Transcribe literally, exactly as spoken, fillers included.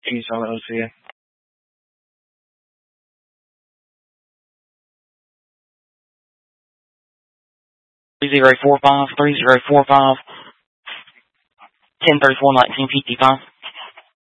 Can you spell that O C A? Three zero four five three zero four five ten thirty four nineteen fifty five.